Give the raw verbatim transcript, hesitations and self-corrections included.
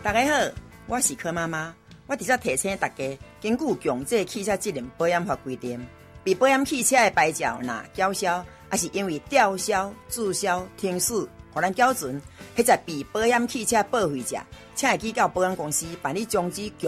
大家好，我是柯妈妈。我伫这提醒大家，根据强制汽车责任保险法规定，被保险汽车的牌照若缴销，还是因为吊销、注销、停驶，互咱缴存，迄在被保险汽车报废者，请会去到保险公司办理终止强